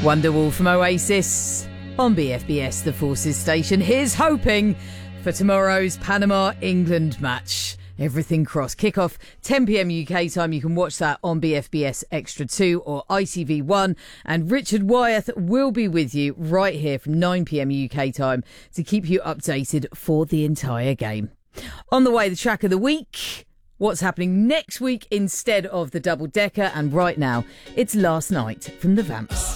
Wonderwall from Oasis on BFBS, the Forces station. Here's hoping for tomorrow's Panama-England match. Everything crossed. Kick-off 10 p.m. UK time. You can watch that on BFBS Extra 2 or ITV1. And Richard Wyeth will be with you right here from 9 p.m. UK time to keep you updated for the entire game. On the way, the track of the week. What's happening next week instead of the double-decker. And right now, it's Last Night from the Vamps.